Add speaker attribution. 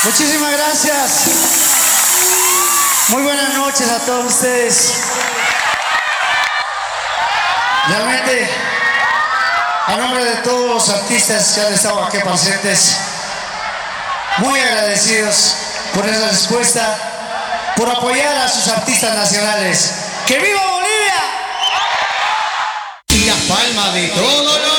Speaker 1: Muchísimas gracias. Muy buenas noches a todos ustedes. Realmente, a nombre de todos los artistas que han estado aquí presentes, muy agradecidos por esa respuesta, por apoyar a sus artistas nacionales. ¡Que viva Bolivia!
Speaker 2: Y a palma de todos los